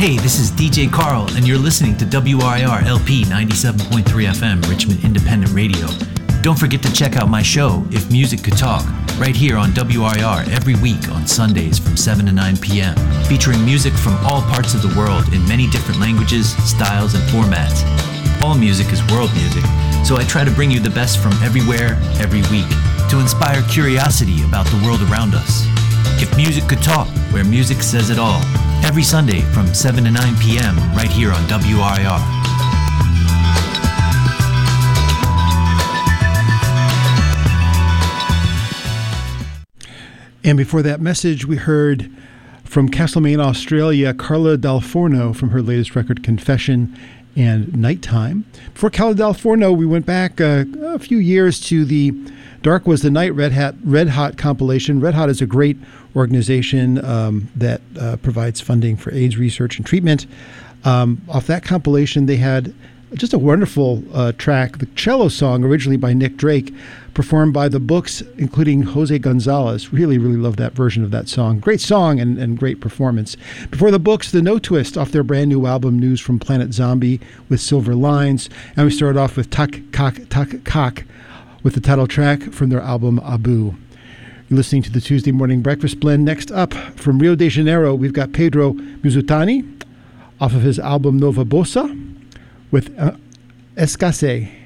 Hey, this is DJ Carl, and you're listening to WIR LP 97.3 FM, Richmond Independent Radio. Don't forget to check out my show, If Music Could Talk, right here on WIR every week on Sundays from 7 to 9 p.m., featuring music from all parts of the world in many different languages, styles, and formats. All music is world music, so I try to bring you the best from everywhere, every week, to inspire curiosity about the world around us. If Music Could Talk, where music says it all, every Sunday from 7 to 9 p.m. right here on WIR. And before that message, we heard from Castlemaine, Australia, Carla Dal Forno from her latest record, Confession and Nighttime. Before Carla Dal Forno, we went back a few years to the Dark Was the Night Red Hot compilation. Red Hot is a great organization that provides funding for AIDS research and treatment. Off that compilation, they had just a wonderful track, the cello song, originally by Nick Drake, performed by the Books, including Jose Gonzalez. Really, really love that version of that song. Great song and great performance. Before the Books, the No Twist off their brand new album, News from Planet Zombie, with Silver Lines. And we started off with Tak Kak with the title track from their album Abu. You're listening to the Tuesday Morning Breakfast Blend. Next up, from Rio de Janeiro, we've got Pedro Mizutani off of his album Nova Bossa with Escasse.